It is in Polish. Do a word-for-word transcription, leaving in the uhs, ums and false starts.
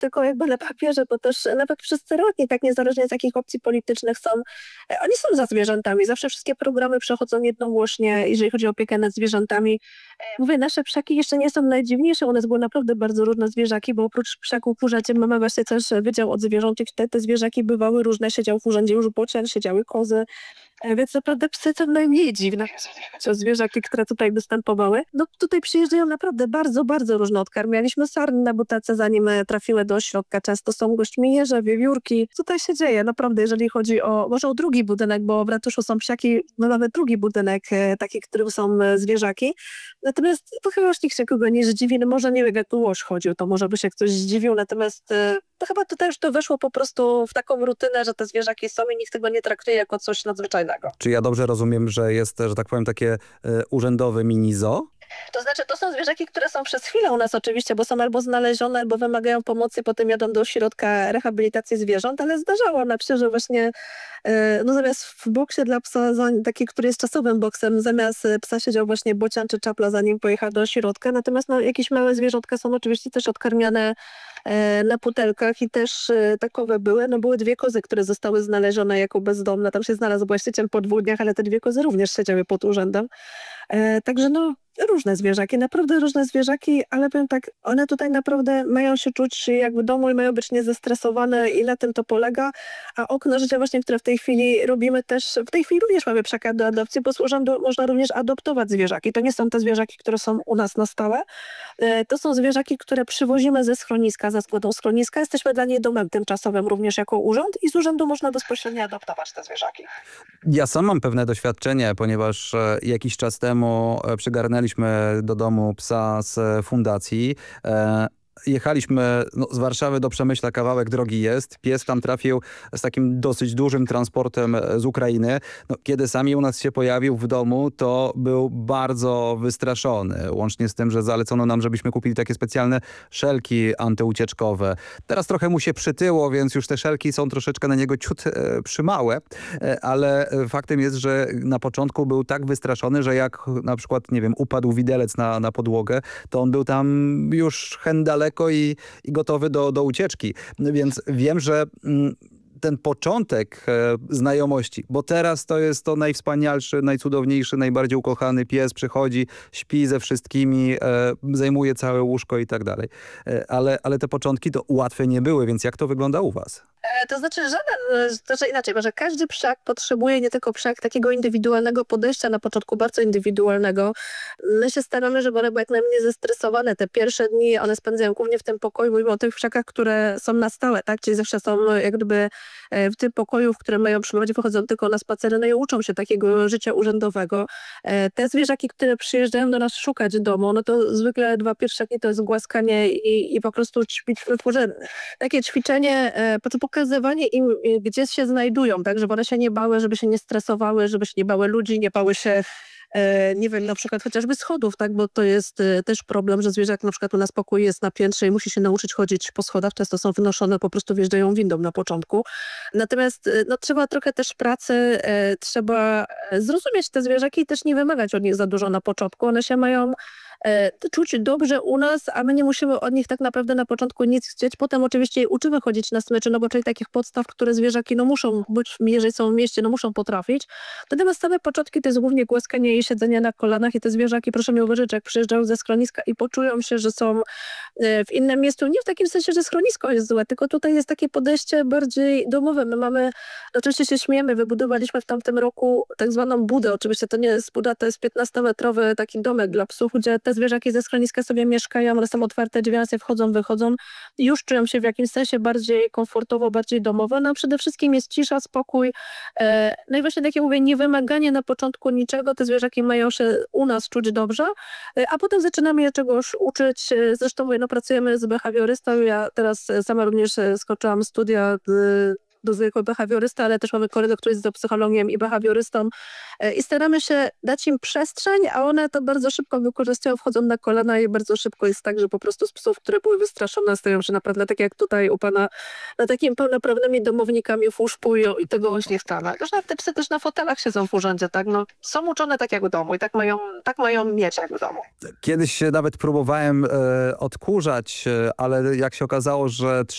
tylko jakby na papierze, bo też nawet wszyscy radni, tak niezależnie z jakich opcji politycznych są, e, oni są za zwierzętami. Zawsze wszystkie programy przechodzą jednogłośnie, jeżeli chodzi o opiekę nad zwierzętami. E, Mówię, nasze psiaki jeszcze nie są najdziwniejsze, u nas były naprawdę bardzo różne zwierzaki, bo oprócz psiaków kurzacie mamy właśnie też wydział od zwierząt i te, te zwierzaki bywały różne, siedział w urzędzie już bocian, siedziały kozy, e, więc naprawdę psy są najmniej dziwne, jeżeli chodzi o zwierzaki, które tutaj występowały. No tutaj przyjeżdżają naprawdę bardzo, bardzo różne. Odkarmialiśmy sarny na butace, zanim e, trafiły do ośrodka. Często są gośćmi jeże, wiewiórki. Co tutaj się dzieje? Naprawdę, jeżeli chodzi o, może o drugi budynek, bo w ratuszu są psiaki, no mamy drugi budynek, e, taki, w którym są e, zwierzaki. Natomiast to chyba już nikt się kogo nie zdziwi. No może nie wiem, jak tu łoś chodził, to może by się ktoś zdziwił, natomiast e, to chyba to też to weszło po prostu w taką rutynę, że te zwierzaki są i nikt tego nie traktuje jako coś nadzwyczajnego. Czy ja dobrze rozumiem, że jest, że tak powiem, takie e, urzędowe mini zoo? To znaczy, to są zwierzaki, które są przez chwilę u nas oczywiście, bo są albo znalezione, albo wymagają pomocy, potem jadą do ośrodka rehabilitacji zwierząt, ale zdarzało nam się, że właśnie e, no zamiast w boksie dla psa, za- taki, który jest czasowym boksem, zamiast e, psa siedział właśnie bocian czy czapla, zanim pojechał do ośrodka. Natomiast no, jakieś małe zwierzątka są oczywiście też odkarmiane e, na putelkach i też e, takowe były. No były dwie kozy, które zostały znalezione jako bezdomne. Tam się znalazł właściciel po dwóch dniach, ale te dwie kozy również siedziały pod urzędem. E, także no różne zwierzaki, naprawdę różne zwierzaki, ale powiem tak, one tutaj naprawdę mają się czuć jak w domu i mają być niezestresowane i na tym to polega. A okno życia właśnie, które w tej chwili robimy też, w tej chwili również mamy przekaz do adopcji, bo z urzędu można również adoptować zwierzaki. To nie są te zwierzaki, które są u nas na stałe. E, To są zwierzaki, które przywozimy ze schroniska, ze składą schroniska. Jesteśmy dla niej domem tymczasowym również jako urząd i z urzędu można bezpośrednio adoptować te zwierzaki. Ja sam mam pewne doświadczenie, ponieważ e, jakiś czas temu e, przygarnęliśmy do domu psa z e, fundacji. E, Jechaliśmy no, z Warszawy do Przemyśla, kawałek drogi jest. Pies tam trafił z takim dosyć dużym transportem e, z Ukrainy. No, kiedy sami u nas się pojawił w domu, to był bardzo wystraszony. Łącznie z tym, że zalecono nam, żebyśmy kupili takie specjalne szelki antyucieczkowe. Teraz trochę mu się przytyło, więc już te szelki są troszeczkę na niego ciut e, przymałe. E, ale e, faktem jest, że na początku był tak wystraszony, że jak na przykład, nie wiem, upadł widelec na, na podłogę, to on był tam już hen daleko i, i gotowy do, do ucieczki. Więc wiem, że mm, ten początek e, znajomości, bo teraz to jest to najwspanialszy, najcudowniejszy, najbardziej ukochany pies, przychodzi, śpi ze wszystkimi, e, zajmuje całe łóżko i tak dalej. E, ale, ale te początki to łatwe nie były, więc jak to wygląda u was? E, To znaczy, żaden, e, to znaczy inaczej, że każdy psiak potrzebuje nie tylko psiak takiego indywidualnego podejścia na początku, bardzo indywidualnego. My się staramy, żeby one były jak najmniej zestresowane. Te pierwsze dni one spędzają głównie w tym pokoju. Mówimy o tych psiakach, które są na stałe, tak? Czyli zawsze są e, jak gdyby e, w tym pokoju, w którym mają przybywać, wychodzą tylko na spacery, no i uczą się takiego życia urzędowego. E, Te zwierzaki, które przyjeżdżają do nas szukać domu, no to zwykle dwa pierwsze dni to jest głaskanie i, i po prostu ćwicz, takie ćwiczenie, e, po- pokazywanie im, e, gdzie się znajdują, tak, żeby one się nie bały, żeby się nie stresowały, żeby się nie bały ludzi, nie bały się, e, nie wiem, na przykład chociażby schodów, tak, bo to jest e, też problem, że zwierzak na przykład u nas pokój jest na piętrze i musi się nauczyć chodzić po schodach, często są wynoszone, po prostu wjeżdżają windą na początku. Natomiast e, no, trzeba trochę też pracy, e, trzeba e, zrozumieć te zwierzaki i też nie wymagać od nich za dużo na początku. One się mają e, czuć dobrze u nas, a my nie musimy od nich tak naprawdę na początku nic chcieć. Potem oczywiście je uczymy chodzić na smyczy, no bo czyli takich podstaw, które zwierzaki no muszą być, jeżeli są w mieście, no muszą potrafić. Natomiast same początki to jest głównie głaskanie i siedzenie na kolanach i te zwierzaki, proszę mi uwierzyć, jak przyjeżdżają ze schroniska i poczują się, że są e, w innym miejscu, nie w takim sensie, że schronisko jest złe, tylko tutaj jest takie podejście bardziej domowe. My mamy, oczywiście się śmiejemy, wybudowaliśmy w tamtym roku tak zwaną budę. Oczywiście to nie jest buda, to jest piętnastometrowy taki domek dla psów, gdzie te zwierzaki ze schroniska sobie mieszkają, one są otwarte drzwi, one sobie wchodzą, wychodzą i już czują się w jakimś sensie bardziej komfortowo, bardziej domowo. No przede wszystkim jest cisza, spokój. E, no i właśnie tak jak mówię, niewymaganie na początku niczego, te zwierzaki mają się u nas czuć dobrze, e, a potem zaczynamy je czegoś uczyć. E, Zresztą mówię, no, pracujemy z behawiorystą, ja teraz e, sama również e, skończyłam studia e, do zwykłego behawiorysta, ale też mamy kolegę, który jest za psychologiem i behawiorystą e, i staramy się dać im przestrzeń, a one to bardzo szybko wykorzystują, wchodzą na kolana i bardzo szybko jest tak, że po prostu z psów, które były wystraszone, stają się naprawdę tak jak tutaj u pana, na takim pełnoprawnymi domownikami w łóżku i, i tego właśnie chcemy. Też nawet te psy też na fotelach siedzą w urzędzie, tak? No, są uczone tak jak w domu i tak mają, tak mają mieć jak w domu. Kiedyś się nawet próbowałem e, odkurzać, e, ale jak się okazało, że